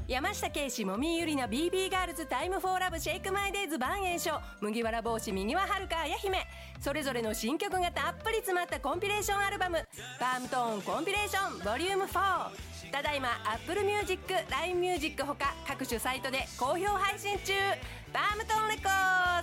山下圭史、もみゆりな、 BB ガールズ、タイムフォーラブ、シェイクマイデイズ、万栄翔、麦わら帽子、右ははるか、綾姫、それぞれの新曲がたっぷり詰まったコンピレーションアルバム、パームトーンコンピレーションボリューム4、ただいま Apple Music、LINE Music ほか各種サイトで好評配信中。パームトーンレコー